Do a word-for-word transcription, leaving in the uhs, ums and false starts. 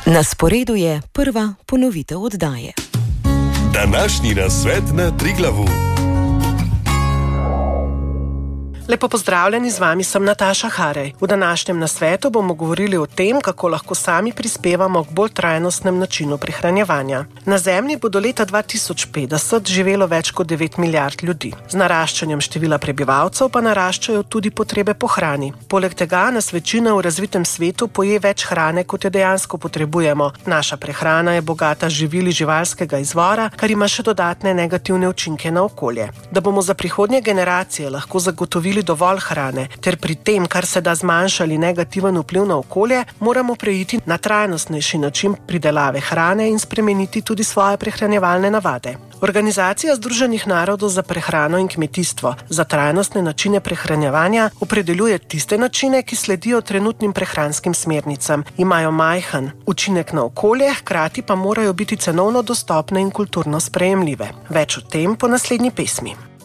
Na sporedu je prva ponovitev oddaje. Današnji nasvet na Triglavu. Lepo pozdravljeni, z vami sem Nataša Harej. V današnjem nasvetu bomo govorili o tem, kako lahko sami prispevamo k bolj trajnostnem načinu prehranjevanja. Na Zemlji bo do leta dva tisoč petdeset živelo več kot devet milijard ljudi. Z naraščanjem števila prebivalcev pa naraščajo tudi potrebe po hrani. Poleg tega nas večina v razvitem svetu poje več hrane, kot je dejansko potrebujemo. Naša prehrana je bogata z živili živalskega izvora, kar ima še dodatne negativne učinke na okolje. Da bomo za prihodnje generacije lahko zagotovili dovolj hrane, ter pri tem, kar se da zmanjšali negativen vpliv na okolje, moramo preiti na trajnostnejši način pridelave hrane in spremeniti tudi svoje prehranjevalne navade. Organizacija Združenih narodov za prehrano in kmetijstvo za trajnostne načine prehranjevanja opredeljuje tiste načine, ki sledijo trenutnim prehranskim smernicam, imajo majhen učinek na okolje, hkrati pa morajo biti cenovno dostopne in kulturno sprejemljive. Več o tem po naslednji pesmi.